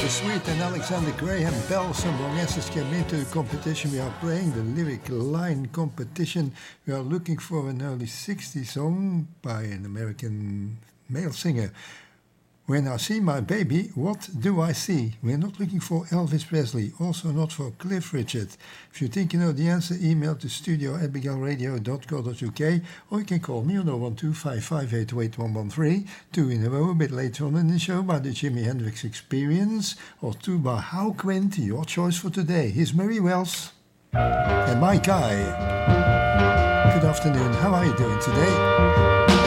Sweet and Alexander Graham Bell. Some long answers came into the competition. We are playing the lyric line competition. We are looking for an early 60s song by an American male singer. When I see my baby, what do I see? We're not looking for Elvis Presley, also not for Cliff Richard. If you think you know the answer, email to studio@bigalradio.co.uk, or you can call me on 01255881113, 2 in a row, a bit later on in the show, by the Jimi Hendrix Experience, or 2 by How Quint, your choice for today. Here's Mary Wells and Mike Guy. Good afternoon, how are you doing today?